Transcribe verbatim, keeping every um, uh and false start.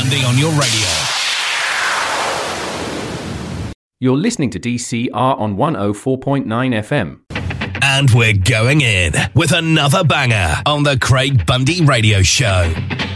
Bundy on your radio. You're listening to D C R on one oh four point nine F M. And we're going in with another banger on the Craig Bundy Radio Show.